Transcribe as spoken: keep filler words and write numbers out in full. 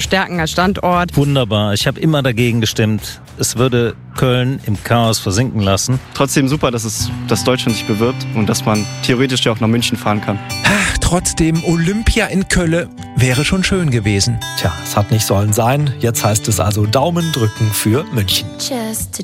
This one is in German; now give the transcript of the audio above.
stärken als Standort. Wunderbar, ich habe immer dagegen gestimmt. Es würde Köln im Chaos versinken lassen. Trotzdem super, dass, es, dass Deutschland sich bewirbt und dass man theoretisch ja auch nach München fahren kann. Ach, trotzdem, Olympia in Köln wäre schon schön gewesen. Tja, es hat nicht sollen sein. Jetzt heißt es also Daumen drücken für München. Just